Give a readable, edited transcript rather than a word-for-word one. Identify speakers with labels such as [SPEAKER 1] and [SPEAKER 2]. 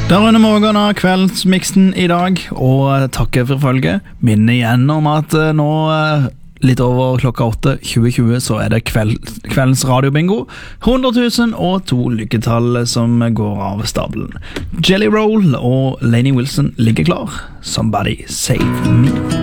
[SPEAKER 1] Da runder Morgan av kveldsmiksen i dag, og takker for følget. Minner igjen om at nå, litt over klokka 8, 2020, så er det kveldens radiobingo. 100 000 og 2 lykketall som går av stabelen. Jelly Roll og Lainey Wilson ligger klar. Somebody Save Me.